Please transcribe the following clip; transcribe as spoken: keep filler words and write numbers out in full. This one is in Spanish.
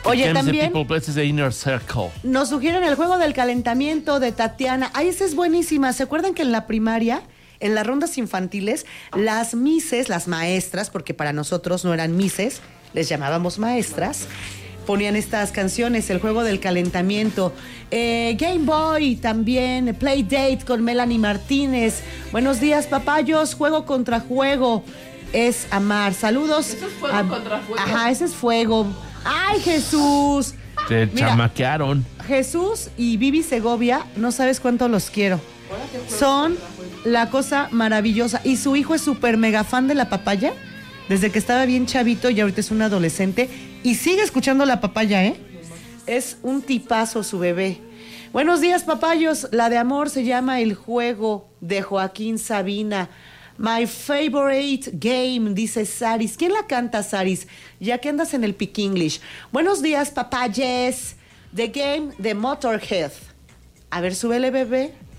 Oye, Becomes también the people blesses the inner circle. nos sugieren el juego del calentamiento de Tatiana. Ay, esa es buenísima. ¿Se acuerdan que en la primaria, en las rondas infantiles, las mises, las maestras, porque para nosotros no eran mises, les llamábamos maestras, ponían estas canciones, el juego del calentamiento? Eh, Game Boy también, Playdate con Melanie Martínez. Buenos días, papayos, juego contra juego. Es amar. Saludos. Eso es fuego a... contra fuego. Ajá, ese es fuego. ¡Ay, Jesús! Te Mira, chamaquearon. Jesús y Vivi Segovia, no sabes cuánto los quiero. Son la cosa maravillosa. Y su hijo es súper mega fan de la papaya, desde que estaba bien chavito y ahorita es un adolescente. Y sigue escuchando la papaya, ¿eh? Es un tipazo su bebé. Buenos días, papayos. La de amor se llama El Juego, de Joaquín Sabina. My favorite game, dice Saris. ¿Quién la canta, Saris? Ya que andas en el Pick English. Buenos días, papayes. The Game de Motorhead. A ver, súbele, bebé.